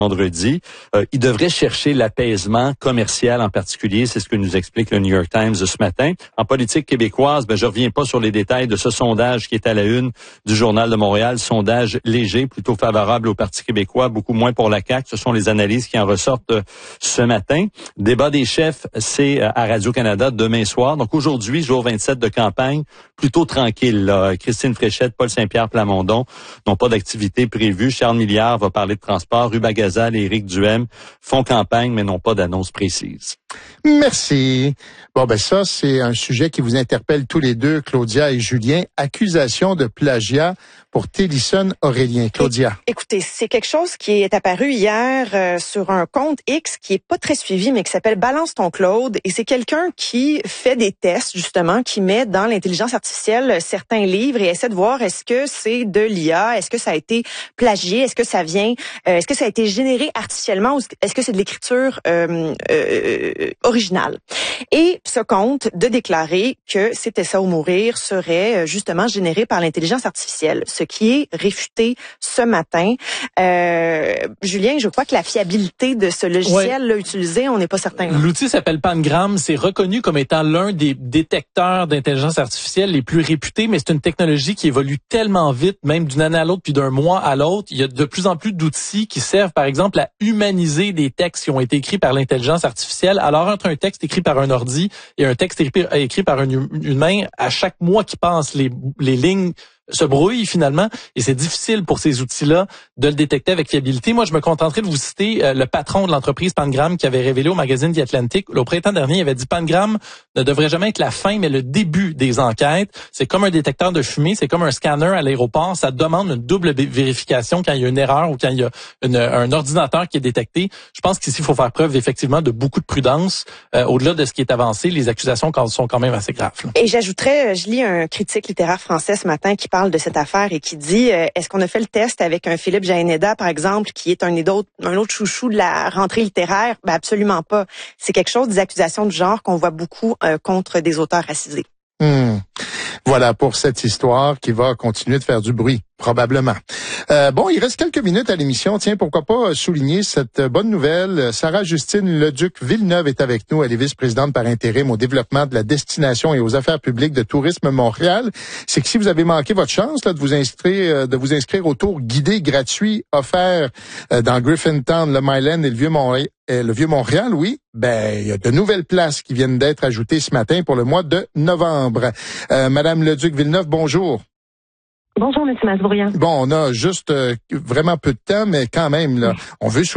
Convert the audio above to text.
vendredi. Il devrait chercher l'apaisement commercial en particulier. C'est ce que nous explique le New York Times ce matin. En politique québécoise, je reviens pas sur les détails de ce sondage qui est à la une du Journal de Montréal. Sondage léger, plutôt favorable au Parti québécois, beaucoup moins pour la CAQ. Ce sont les analyses qui en ressortent ce matin. Débat des chefs, c'est à Radio-Canada demain soir. Donc aujourd'hui, jour 27 de campagne, plutôt tranquille, là. Christine Fréchette, Paul Saint-Pierre Plamondon n'ont pas d'activité prévue. Charles Milliard va parler de transport. Ruba Gazal et Éric Duhem font campagne, mais n'ont pas d'annonce précise. Merci. Bon, ça, c'est un sujet qui vous interpelle tous les deux, Claudia et Julien. Accusation de plagiat pour Télisson Aurélien. Claudia. Écoutez, c'est quelque chose qui est apparu hier sur un compte X qui est pas très suivi, mais qui s'appelle Balance ton Claude. Et c'est quelqu'un qui fait des tests, justement, qui met dans l'intelligence artificielle certains livres et essaie de voir est-ce que c'est de l'IA, est-ce que ça a été plagié, est-ce que ça vient, est-ce que ça a été généré artificiellement ou est-ce que c'est de l'écriture originale. Et ce compte de déclarer que C'était ça ou mourir serait justement généré par l'intelligence artificielle, ce qui est réfuté ce matin. Julien, je crois que la fiabilité de ce logiciel utilisé, on n'est pas certain. L'outil s'appelle Pangram. C'est reconnu comme étant l'un des détecteurs d'intelligence artificielle les plus réputés, mais c'est une technologie qui évolue tellement vite, même d'une année à l'autre, puis d'un mois à l'autre. Il y a de plus en plus d'outils qui servent, par exemple, à humaniser des textes qui ont été écrits par l'intelligence artificielle. Alors, entre un texte écrit par un ordi et un texte écrit par un humain, à chaque mois qui passe, les lignes se brouillent finalement et c'est difficile pour ces outils-là de le détecter avec fiabilité. Moi, je me contenterai de vous citer le patron de l'entreprise Pangram qui avait révélé au magazine The Atlantic au printemps dernier, il avait dit Pangram ne devrait jamais être la fin mais le début des enquêtes. C'est comme un détecteur de fumée, c'est comme un scanner à l'aéroport, ça demande une double vérification quand il y a une erreur ou quand il y a un ordinateur qui est détecté. Je pense qu'ici, il faut faire preuve effectivement de beaucoup de prudence. Au-delà de ce qui est avancé, les accusations sont quand même assez graves. Là. Et j'ajouterais, je lis un critique littéraire français ce matin qui parle de cette affaire et qui dit est-ce qu'on a fait le test avec un Philippe Jaénéda, par exemple, qui est un autre chouchou de la rentrée littéraire? Ben absolument pas. C'est quelque chose, des accusations du genre qu'on voit beaucoup contre des auteurs racisés. Voilà pour cette histoire qui va continuer de faire du bruit, probablement. Il reste quelques minutes à l'émission. Tiens, pourquoi pas souligner cette bonne nouvelle. Sarah-Justine Leduc-Villeneuve est avec nous. Elle est vice-présidente par intérim au développement de la destination et aux affaires publiques de Tourisme Montréal. C'est que si vous avez manqué votre chance là, de vous inscrire au tour guidé gratuit offert dans Griffintown, le Myland et le Vieux-Montréal, oui, il y a de nouvelles places qui viennent d'être ajoutées ce matin pour le mois de novembre. Madame Leduc-Villeneuve, bonjour. Bonjour, M. Masbourian. Bon, on a juste vraiment peu de temps, mais quand même, là, on veut